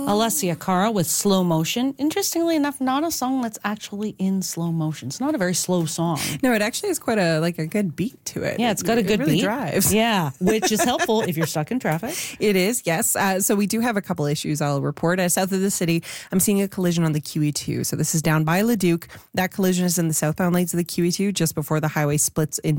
Alessia Cara with Slow Motion. Interestingly enough, not a song that's actually in slow motion. It's not a very slow song. No, it actually has quite a good beat to it. Yeah, it's got a good really beat. Drives. Yeah, which is helpful if you're stuck in traffic. It is, yes. So we do have a couple issues I'll report. South of the city, I'm seeing a collision on the QE2. So this is down by Leduc. That collision is in the southbound lanes of the QE2 just before the highway splits in